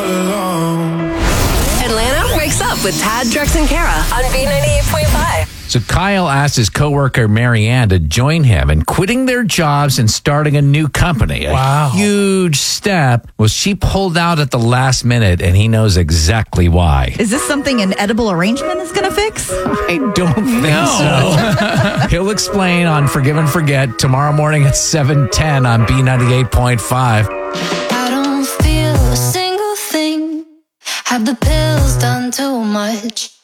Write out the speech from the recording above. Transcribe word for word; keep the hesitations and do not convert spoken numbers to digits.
alone. Atlanta wakes up with Tad, Drex, and Kara on B ninety-eight point five. So Kyle asked his coworker Marianne to join him in quitting their jobs and starting a new company. A Wow. huge step. Well, she pulled out at the last minute, and he knows exactly why. Is this something an edible arrangement is going to fix? I don't think so. He'll explain on Forgive and Forget tomorrow morning at seven ten on B ninety-eight point five. I don't feel a single thing. Have the pills done too much?